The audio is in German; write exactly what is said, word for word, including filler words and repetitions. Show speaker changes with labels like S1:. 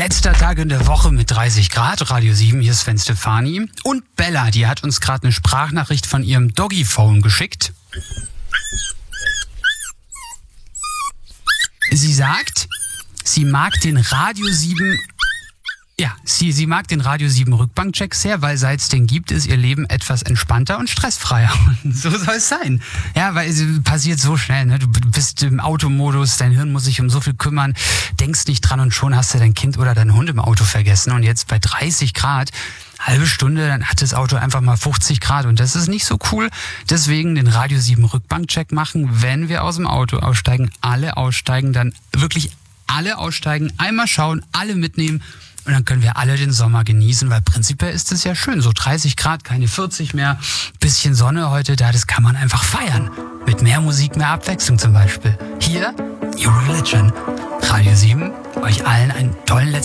S1: Letzter Tag in der Woche mit dreißig Grad, Radio sieben, hier ist Sven Stefani. Und Bella, die hat uns gerade eine Sprachnachricht von ihrem Doggy-Phone geschickt. Sie sagt, sie mag den Radio sieben... Ja, sie, sie mag den Radio sieben Rückbankcheck sehr, weil seit es den gibt, ist ihr Leben etwas entspannter und stressfreier. Und so soll es sein. Ja, weil es passiert so schnell, ne? Du bist im Automodus, dein Hirn muss sich um so viel kümmern, denkst nicht dran und schon hast du dein Kind oder deinen Hund im Auto vergessen. Und jetzt bei dreißig Grad, halbe Stunde, dann hat das Auto einfach mal fünfzig Grad und das ist nicht so cool. Deswegen den Radio sieben Rückbankcheck machen, wenn wir aus dem Auto aussteigen, alle aussteigen, dann wirklich alle aussteigen, einmal schauen, alle mitnehmen. Und dann können wir alle den Sommer genießen, weil prinzipiell ist es ja schön. So dreißig Grad, keine vierzig mehr, bisschen Sonne heute da, das kann man einfach feiern. Mit mehr Musik, mehr Abwechslung zum Beispiel. Hier, New Religion, Radio sieben, euch allen einen tollen letzten